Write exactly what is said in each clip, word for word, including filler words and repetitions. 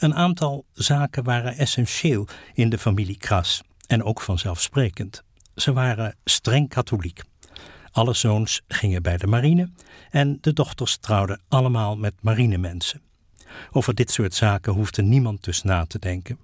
Een aantal zaken waren essentieel in de familie Kras en ook vanzelfsprekend. Ze waren streng katholiek. Alle zoons gingen bij de marine en de dochters trouwden allemaal met marinemensen. Over dit soort zaken hoefde niemand dus na te denken.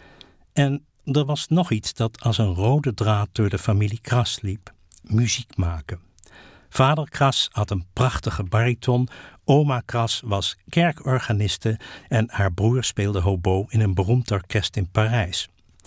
En er was nog iets dat als een rode draad door de familie Kras liep: muziek maken. Vader Kras had een prachtige bariton, oma Kras was kerkorganiste en haar broer speelde hobo in een beroemd orkest in Parijs.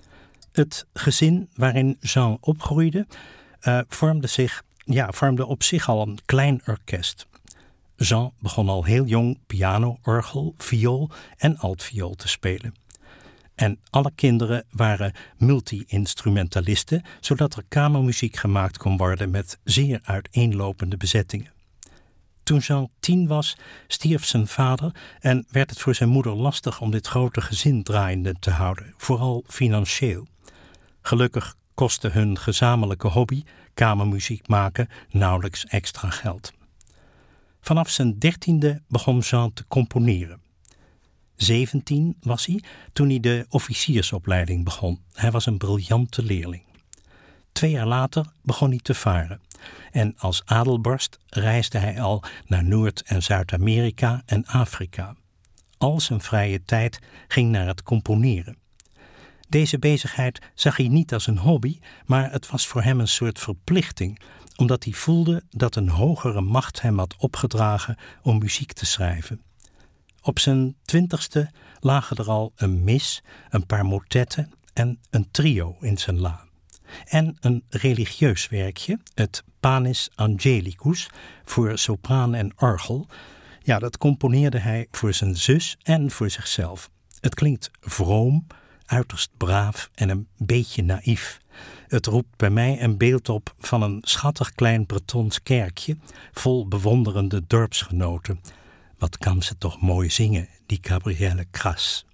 Het gezin waarin Jean opgroeide uh, vormde, zich, ja, vormde op zich al een klein orkest. Jean begon al heel jong piano, orgel, viool en altviool te spelen. En alle kinderen waren multi-instrumentalisten, zodat er kamermuziek gemaakt kon worden met zeer uiteenlopende bezettingen. Toen Jean tien was, stierf zijn vader en werd het voor zijn moeder lastig om dit grote gezin draaiende te houden, vooral financieel. Gelukkig kostte hun gezamenlijke hobby, kamermuziek maken, nauwelijks extra geld. Vanaf zijn dertiende begon Jean te componeren. Zeventien was hij toen hij de officiersopleiding begon. Hij was een briljante leerling. Twee jaar later begon hij te varen. En als adelborst reisde hij al naar Noord- en Zuid-Amerika en Afrika. Al zijn vrije tijd ging naar het componeren. Deze bezigheid zag hij niet als een hobby, maar het was voor hem een soort verplichting, omdat hij voelde dat een hogere macht hem had opgedragen om muziek te schrijven. Op zijn twintigste lagen er al een mis, een paar motetten en een trio in zijn la. En een religieus werkje, het Panis Angelicus, voor sopraan en orgel. Ja, dat componeerde hij voor zijn zus en voor zichzelf. Het klinkt vroom, uiterst braaf en een beetje naïef. Het roept bij mij een beeld op van een schattig klein Bretons kerkje, vol bewonderende dorpsgenoten. Wat kan ze toch mooi zingen, die Gabrielle Kras.